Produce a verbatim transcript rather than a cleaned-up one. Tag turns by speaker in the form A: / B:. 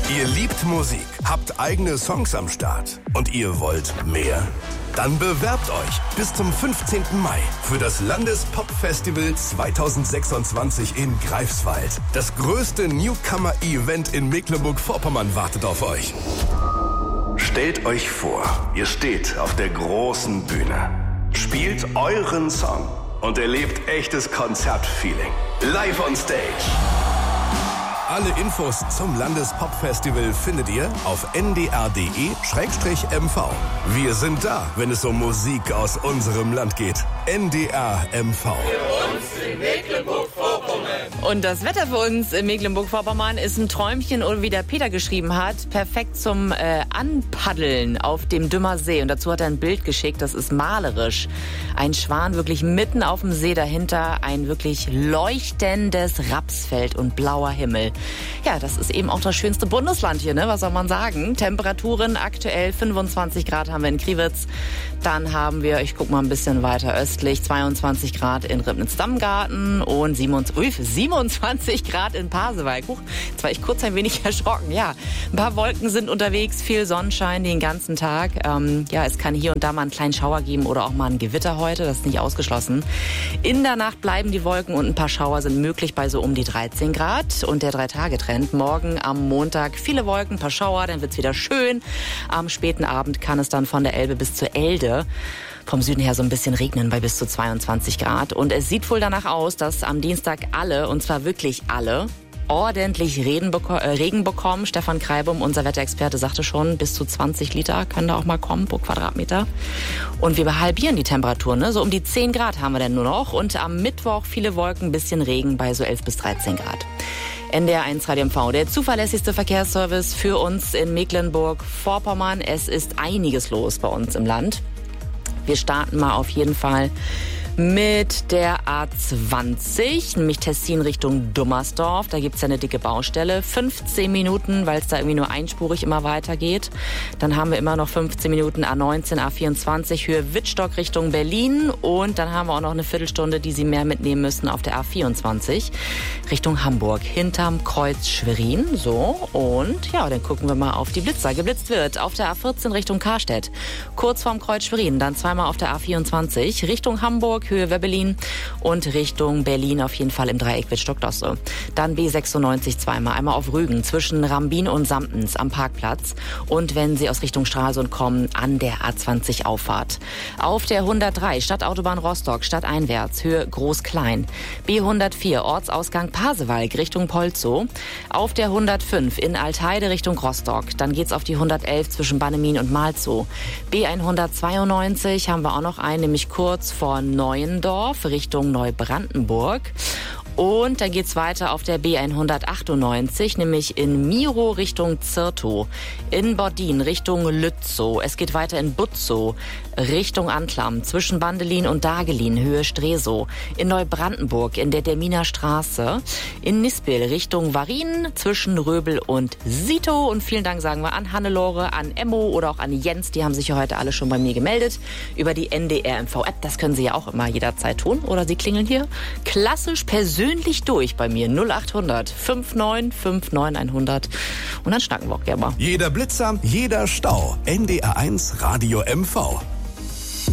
A: Ihr liebt Musik, habt eigene Songs am Start und ihr wollt mehr? Dann bewerbt euch bis zum fünfzehnten Mai für das Landespop-Festival zweitausendsechsundzwanzig in Greifswald. Das größte Newcomer-Event in Mecklenburg-Vorpommern wartet auf euch. Stellt euch vor, ihr steht auf der großen Bühne, spielt euren Song und erlebt echtes Konzertfeeling. Live on Stage. Alle Infos zum Landespop-Festival findet ihr auf n d r punkt d e slash m v. Wir sind da, wenn es um Musik aus unserem Land geht. N D R M V.
B: Für uns in Mecklenburg-Vorpommern.
C: Und das Wetter für uns in Mecklenburg-Vorpommern ist ein Träumchen, oder wie der Peter geschrieben hat, perfekt zum äh, Anpaddeln auf dem Dümmer See. Und dazu hat er ein Bild geschickt, das ist malerisch. Ein Schwan wirklich mitten auf dem See, dahinter ein wirklich leuchtendes Rapsfeld und blauer Himmel. Ja, das ist eben auch das schönste Bundesland hier, ne? Was soll man sagen? Temperaturen aktuell fünfundzwanzig Grad haben wir in Kriwitz. Dann haben wir, ich guck mal ein bisschen weiter östlich, zweiundzwanzig Grad in Ribnitz-Dammgarten und siebenundzwanzig Grad in Pasewalk. Huch, jetzt war ich kurz ein wenig erschrocken. Ja, ein paar Wolken sind unterwegs, viel Sonnenschein den ganzen Tag. Ähm, ja, es kann hier und da mal einen kleinen Schauer geben oder auch mal ein Gewitter heute, das ist nicht ausgeschlossen. In der Nacht bleiben die Wolken und ein paar Schauer sind möglich bei so um die dreizehn Grad. Und der Drei-Tage-Trend, morgen am Montag viele Wolken, ein paar Schauer, dann wird's wieder schön. Am späten Abend kann es dann von der Elbe bis zur Elde vom Süden her so ein bisschen regnen bei bis zu zweiundzwanzig Grad. Und es sieht wohl danach aus, dass am Dienstag alle, und zwar wirklich alle, ordentlich Regen, beko- äh, Regen bekommen. Stefan Kreibum, unser Wetterexperte, sagte schon, bis zu zwanzig Liter können da auch mal kommen pro Quadratmeter. Und wir halbieren die Temperatur, ne? So um die zehn Grad haben wir denn nur noch. Und am Mittwoch viele Wolken, bisschen Regen bei so elf bis dreizehn Grad. N D R eins Radio M V, der zuverlässigste Verkehrsservice für uns in Mecklenburg-Vorpommern. Es ist einiges los bei uns im Land. Wir starten mal auf jeden Fall mit der A zwanzig, nämlich Tessin Richtung Dummersdorf. Da gibt's ja eine dicke Baustelle. fünfzehn Minuten, weil es da irgendwie nur einspurig immer weitergeht. Dann haben wir immer noch fünfzehn Minuten A neunzehn, A vierundzwanzig, Höhe Wittstock Richtung Berlin. Und dann haben wir auch noch eine Viertelstunde, die Sie mehr mitnehmen müssen auf der A vierundzwanzig Richtung Hamburg, hinterm Kreuz Schwerin. So, und ja, dann gucken wir mal auf die Blitzer. Geblitzt wird auf der A vierzehn Richtung Karstedt, kurz vorm Kreuz Schwerin. Dann zweimal auf der A vierundzwanzig Richtung Hamburg, Höhe Webberlin und Richtung Berlin auf jeden Fall im Dreieck Wittstock-Dosse. Dann B sechsundneunzig zweimal, einmal auf Rügen zwischen Rambin und Samtens am Parkplatz. Und wenn Sie aus Richtung Stralsund kommen, an der A zwanzig Auffahrt. Auf der hundertdrei Stadtautobahn Rostock, stadteinwärts, Höhe Groß-Klein. B hundertvier Ortsausgang Pasewalk Richtung Polzow. Auf der hundertfünf in Altheide Richtung Rostock. Dann geht's auf die hundertelf zwischen Bannemin und Malzow. B hundertzweiundneunzig haben wir auch noch einen, nämlich kurz vor Neuendorf Richtung Neubrandenburg. Und dann geht's weiter auf der B hundertachtundneunzig, nämlich in Miro Richtung Zirtow, in Bordin Richtung Lützow. Es geht weiter in Butzow Richtung Anklam, zwischen Bandelin und Dagelin, Höhe Stresow. In Neubrandenburg in der Derminer Straße, in Nispel Richtung Varin, zwischen Röbel und Sito. Und vielen Dank sagen wir an Hannelore, an Emmo oder auch an Jens, die haben sich ja heute alle schon bei mir gemeldet über die N D R M V-App. Das können Sie ja auch immer jederzeit tun. Oder Sie klingeln hier klassisch persönlich durch bei mir null acht hundert fünf neun fünf neun hundert und dann schnacken wir auch gerne mal.
A: Jeder Blitzer, jeder Stau. N D R eins Radio M V.